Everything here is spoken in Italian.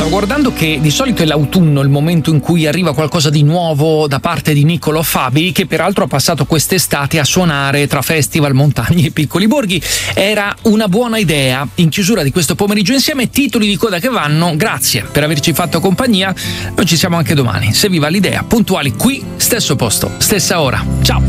stavo guardando che di solito è l'autunno il momento in cui arriva qualcosa di nuovo da parte di Niccolò Fabi, che peraltro ha passato quest'estate a suonare tra festival, montagne e piccoli borghi. Era una buona idea. In chiusura di questo pomeriggio insieme, titoli di coda che vanno. Grazie per averci fatto compagnia. Noi ci siamo anche domani, se vi va l'idea, puntuali qui, stesso posto, stessa ora. Ciao!